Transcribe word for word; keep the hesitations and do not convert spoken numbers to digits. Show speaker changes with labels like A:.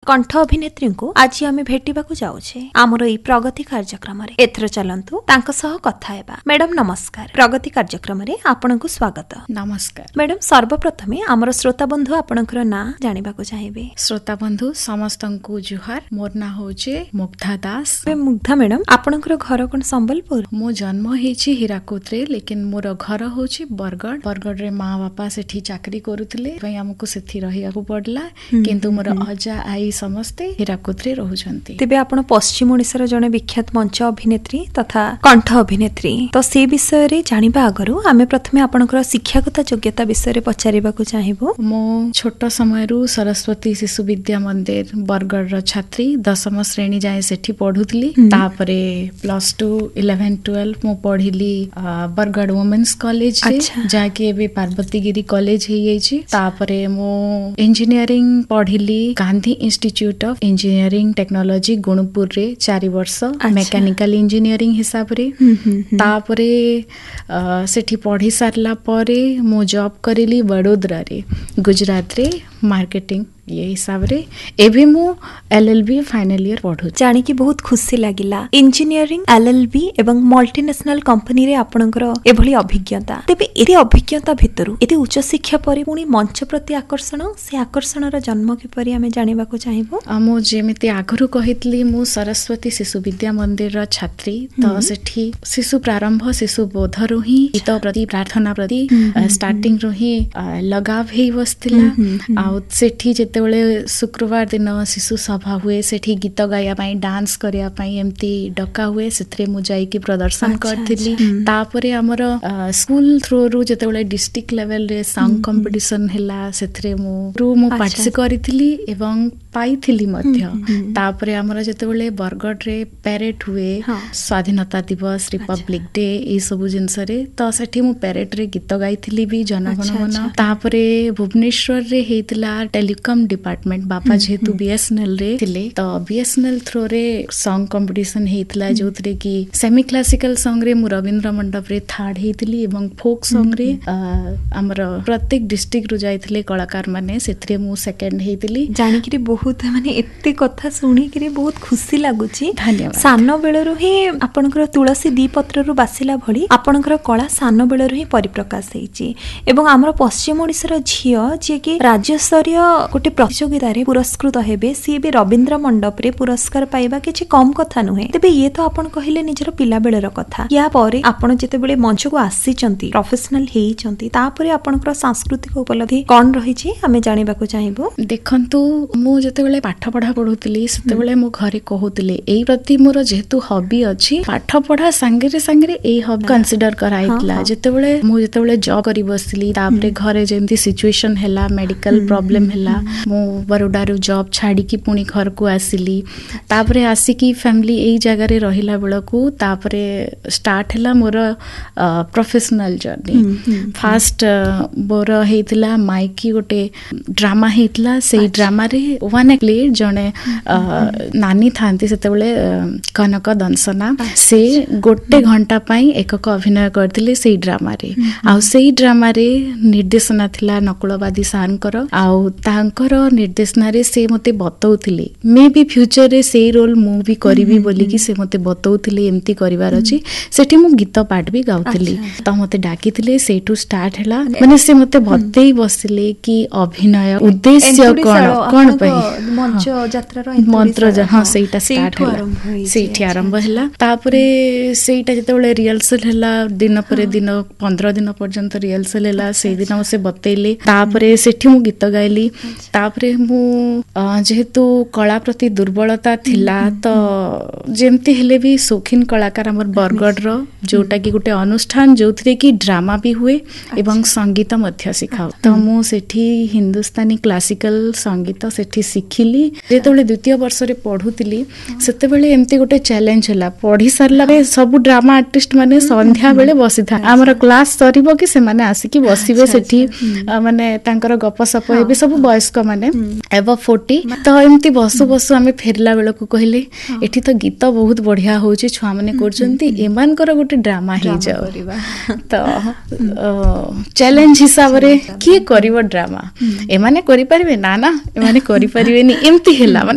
A: कंठ अभिनेत्री को आज आम भेटिबाकू जाउछे आमर एई प्रगति कार्यक्रम रे। एथर चलंतु तांक सह कथा हेबा। मैडम नमस्कार। प्रगति कार्यक्रम रे आपनकु स्वागत।
B: नमस्कार
A: मैडम, सर्वप्रथमे आमर श्रोता बंधु आपनकर ना जानिबाकू चाहिबे।
B: श्रोता बंधु समस्तंकु जुहार। मोर ना होचे मुग्धा दास।
A: मुग्धा मैडम, आपनकर घर कोन संबलपुर?
B: मो जन्म हेची हीराकुद रे, लेकिन मोर घर होची बरगड़। बरगड़ रे माँ बापा सेठी चाकरी करूथिले, पई हमकु सेठी रहियाकू पड़ला, किंतु मोर अजा आई समस्ते हीराकुद रे रहुछंती।
A: तेबे आपण पश्चिम ओडिसार जने विख्यात मंच अभिनेत्री तथा कंठ अभिनेत्री, तो से विषय रे जानिबा आगरु आमे प्रथमे आपनकर शिक्षागत योग्यता विषय रे पचारिबाकू चाहिबो।
B: मो छोट समयरु सरस्वती शिशु विद्या मंदिर बरगड़ र छात्री, दशम श्रेणी जाए सेठी पढुतली। तापरे प्लस टू इलेवन ट्वेल्व मो पढिली बरगड़ वुमेन्स कॉलेज रे, जाके एबे पार्वतीगिरी कॉलेज हे येछि। तापरे मो engineering पढिली Gandhi institute of engineering technology Gunpur रे चारि वर्ष मेकानिकल इंजीनियरिंग हिसाब रे। तापरे सेठी पढ़ी सारला परे मो जॉब करिली वडोदरा रे गुजरात रे मार्केटिंग ये हिसाब रे। एबे मो एलएलबी फाइनल ईयर पढु।
A: जानि कि बहुत खुशी लागिला। इंजीनियरिंग एलएलबी एवं मल्टीनेशनल कंपनी रे आपनकर एभली अभिज्ञता। तेबे एते अभिज्ञता भितरु एते उच्च शिक्षा परि पुनी मंच प्रति आकर्षण, से आकर्षण र जन्म कि परि हमें जानिबा को चाहिबो।
B: मो जेमिति आगरु कहितली मो सरस्वती शिशु विद्या मंदिर र छात्री, तो सेठी शिशु प्रारंभ शिशु बोध रु ही गीत प्रति प्रार्थना प्रति स्टार्टिंग रु ही लगाव हेई बसतिला। आ सेठी जेते बेले शुक्रवार दिन शिशु सभा हुए, सेठी गीत गाया पाई डांस करिया पाई एमती डका हुए, सेथरे मु जाई कि प्रदर्शन करथिली। तापरे हमर स्कूल थ्रू रु जेते बेले डिस्ट्रिक्ट लेवल रे सॉन्ग कंपटीशन हैला, सेथरे मु रु मु पार्टिसिपेट करथिली एवं पाइथिली मध्य। तापरे हमर जेते बेले बरगड़ रे पैरेड हुए, स्वाधीनता दिवस, रिपब्लिक डे, ए सब जिंस रे, तो सेठी मु पैरेड रे गीत गाइथिली भी जनगण मन। तापरे भुवनेश्वर रे हेतिला टेलीकॉम डिपार्टमेंट, बापा जेहेतु बीएसएनएल रे थिले, तो बीएसएनएल थ्रू रे सॉन्ग कंपटीशन हेतिला, जोतरे कि सेमी क्लासिकल सॉन्ग रे मु रविंद्र मंडप रे थर्ड हेतिली एवं फोक सॉन्ग रे हमर प्रत्येक डिस्ट्रिक्ट रु जाइथिले कलाकार माने, सेथरे मु सेकंड हेतिली।
A: जानि कि बहुत माने एते कथा सुनी कि बहुत खुशी लागुची।
B: धन्यवाद।
A: सानो बेलरु ही आपनकर तुलसी दी पत्र रु बासिला भली आपनकर कला सानो बेलरु ही परिप्रकाश हेची एवं हमर पश्चिम ओडिसा र झियो जे कि राज्य स्तरीय गोटे प्रतियोगिता रे पुरस्कृत हेबे, सी भी रविंद्र मंडप रे पुरस्कार पाइबा किछि कम कथा नुहे। तेबे ये तो आपण कहिले निजर पिला बेलर कथा। या परे आपण जेते बेले मंच को आसीचंती, प्रोफेशनल हेइचंती, तापरे आपनकर सांस्कृतिक उपलब्धि कोन रहिछि हमें जानिबा को चाहिबो।
B: देखंतु मु जेते बेले पाठ पढ़ा पढुतली, सेते बेले मो घरे कहउतले एई प्रति मोर जेहेतु हॉबी अछि, पाठ पढ़ा संगे संगे एई हॉबी कंसीडर कराइतला। जेते बेले मु जेते बेले जॉब करी बसली, तापरे घरे जेमती सिचुएशन हैला, मेडिकल प्रॉब्लम हैला, मु बरोडारू जॉब छाड़ी की पुणी घर को आसिली। तापरे आसिकी फैमिली एई जगह रे रहिला बेलकू तापरे स्टार्ट हैला मोर professional journey. Fast bore हेतिला Mikey गोटे ड्रामा हेतिला, सेई ड्रामा रे वन प्ले जने नानी थांती सेते बेले कनक दंसना, से गोटे घंटा पई एकक अभिनय करथिले सेई ड्रामा रे। आ सेई ड्रामा रे निर्देशना थिला नकुलवादी सारंकर, आउ तांकर निर्देशना रे से मते बतौथिले मे भी फ्यूचर रे सेई रोल मु भी करिवि बोली कि से मते बतौथिले एम्ति करिवार अछि। सेठी मु गीत पाठ भी गाउथिली, त मते डाकिथिले, सेठू स्टार्ट हैला। माने से मते बतई बसिले कि अभिनय उद्देश्य कोन कोन पई
A: मंच यात्रा रो
B: मंत्र ज हां सेटा स्टार्ट हैला, सेठी आरंभ हैला। तापरे सेटा जते बेले रिहर्सल हैला, दिन परे दिन पंद्रह दिन पर्यंत रिहर्सल हैला, सेई दिन से बतैले। तापरे सेठी मु गीत गाइली। तापरे मु जेहेतु कला प्रति दुर्बलता थिला, तो जेमती हेले भी शौकीन कलाकार हमर बरगड़ रो, जोटा कि गोटे अनुष्ठान जोथरे कि ड्रामा भी हुए एवं संगीत मध्य सिखाओ। तो मु सेठी हिंदुस्तानी क्लासिकल संगीत सेठी सिखिली। जेते बेले द्वितीय वर्ष रे पढुतिली, सेते बेले एमती गोटे चैलेंज हला, पढी सारला रे सब ड्रामा आर्टिस्ट माने संध्या बेले बसिथा, हमर क्लास सरीबो कि से माने आसी कि बसिबे सेठी, माने तांकर गप सप हेबे सब वयस्क माने एबो फोर्टी। तो एमती बसु बसु आमे फेरला बेले को कहले एठी तो गीत बहुत बढ़िया होउची, छुआ माने करजंती, एमानकर गोटे ड्रामा हे जाओ। तो चैलेंज हिसाब रे की करिवो ड्रामा, एमाने करि परिबे ना ना एमाने करि परिबेनी, एमती हैला।